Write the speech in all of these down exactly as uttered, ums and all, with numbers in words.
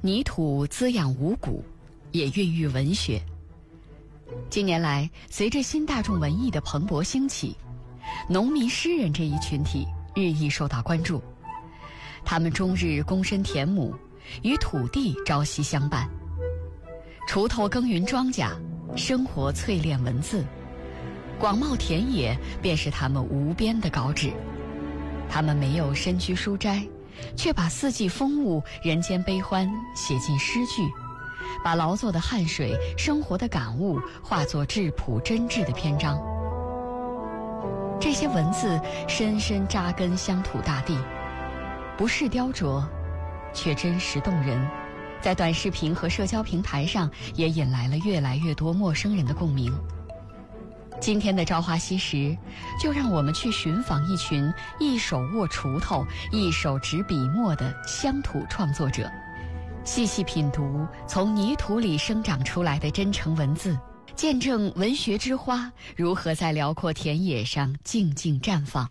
泥土滋养五谷，也孕育文学。近年来，随着新大众文艺的蓬勃兴起，农民诗人这一群体日益受到关注。他们终日躬身田亩，与土地朝夕相伴，锄头耕耘庄稼，生活淬炼文字，广袤田野便是他们无边的稿纸。他们没有身居书斋，却把四季风物、人间悲欢写进诗句，把劳作的汗水、生活的感悟化作质朴真挚的篇章。这些文字深深扎根乡土大地，不是雕琢，却真实动人，在短视频和社交平台上也引来了越来越多陌生人的共鸣。今天的朝花夕拾，就让我们去寻访一群一手握锄头、一手执笔墨的乡土创作者，细细品读从泥土里生长出来的真诚文字，见证文学之花如何在辽阔田野上静静绽放。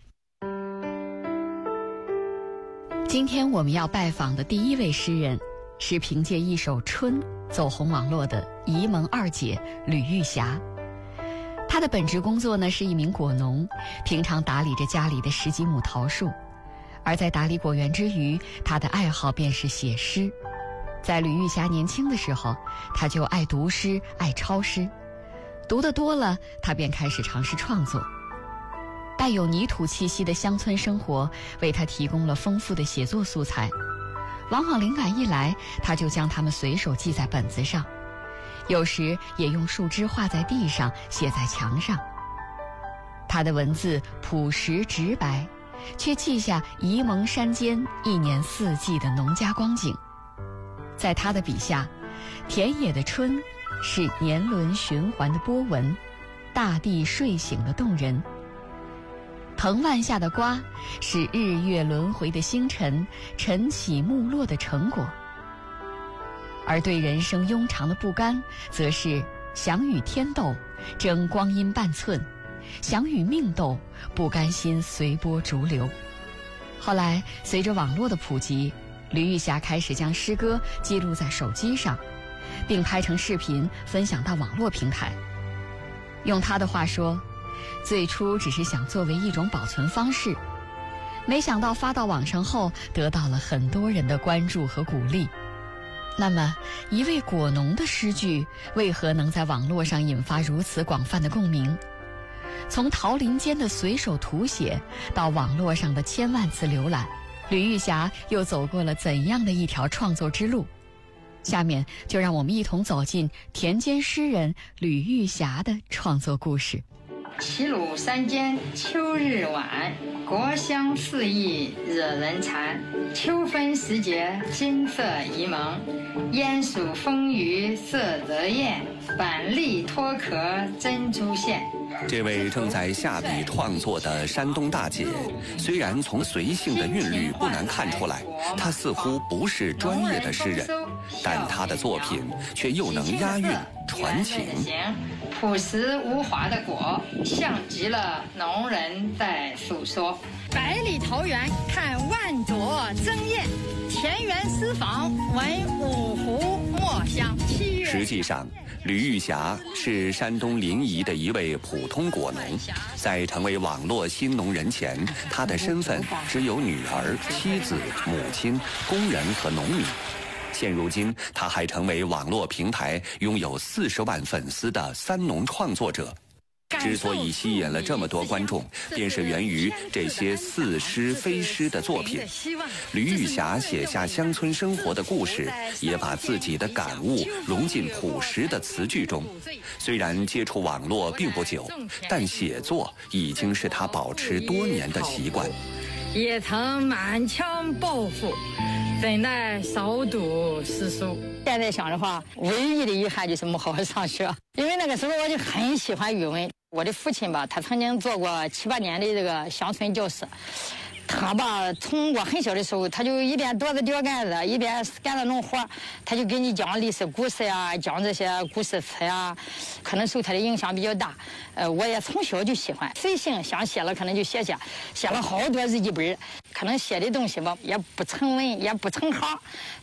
今天我们要拜访的第一位诗人，是凭借一首《春》走红网络的沂蒙二姐吕玉霞。她的本职工作呢是一名果农，平常打理着家里的十几亩桃树，而在打理果园之余，她的爱好便是写诗。在吕玉霞年轻的时候，她就爱读诗，爱抄诗，读得多了，她便开始尝试创作。带有泥土气息的乡村生活为她提供了丰富的写作素材，往往灵感一来，她就将它们随手记在本子上，有时也用树枝画在地上，写在墙上。他的文字朴实直白，却记下沂蒙山间一年四季的农家光景。在他的笔下，田野的春是年轮循环的波纹，大地睡醒的动人；藤蔓下的瓜是日月轮回的星辰，晨起暮落的成果。而对人生庸常的不甘，则是想与天斗，争光阴半寸；想与命斗，不甘心随波逐流。后来随着网络的普及，吕玉霞开始将诗歌记录在手机上，并拍成视频分享到网络平台。用她的话说，最初只是想作为一种保存方式，没想到发到网上后，得到了很多人的关注和鼓励。那么，一位果农的诗句为何能在网络上引发如此广泛的共鸣？从桃林间的随手涂写到网络上的千万次浏览，吕玉霞又走过了怎样的一条创作之路？下面就让我们一同走进田间诗人吕玉霞的创作故事。 齐鲁山间秋日晚，国香四溢惹人馋。秋分时节金色沂蒙，烟暑风雨色泽艳，板栗脱壳珍珠馅。 这位正在下笔创作的山东大姐，虽然从随性的韵律不难看出来，她似乎不是专业的诗人，但她的作品却又能押韵传情。 朴实无华的果，像极了农人在诉说。百里桃源看万朵争艳，田园诗坊闻五湖墨香。七月实际上，吕玉霞是山东临沂的一位普通果农，在成为网络新农人前，她的身份只有女儿、妻子、母亲、工人和农民。现如今，她还成为网络平台拥有四十万粉丝的三农创作者。之所以吸引了这么多观众，便是源于这些似诗非诗的作品。吕玉霞写下乡村生活的故事，也把自己的感悟融进朴实的词句中。虽然接触网络并不久，但写作已经是她保持多年的习惯。 也曾满腔抱负，怎奈少读诗书。现在想的话，唯一的遗憾就是没好好上学，因为那个时候我就很喜欢语文。我的父亲吧，他曾经做过七八年的这个乡村教师。他吧，从我很小的时候，他就一边剁着吊杆子，一边干着农活，他就给你讲历史故事呀，讲这些古诗词呀，可能受他的影响比较大。呃，我也从小就喜欢，随性想写了，可能就写写，写了好多日记本，可能写的东西吧也不成文，也不成行，